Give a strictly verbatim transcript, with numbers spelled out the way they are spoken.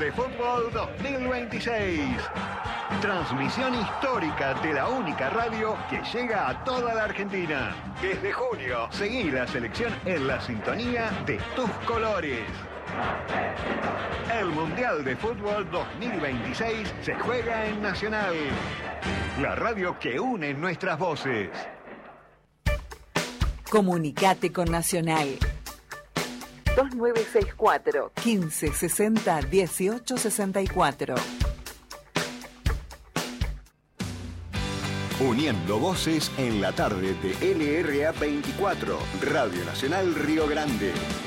de Fútbol dos mil veintiséis. Transmisión histórica de la única radio que llega a toda la Argentina. Desde junio, seguí la selección en la sintonía de tus colores. El Mundial de Fútbol dos mil veintiséis se juega en Nacional, la radio que une nuestras voces. Comunicate con Nacional. dos nueve seis cuatro, quince sesenta, dieciocho sesenta y cuatro. Uniendo voces en la tarde de L R A veinticuatro, Radio Nacional Río Grande.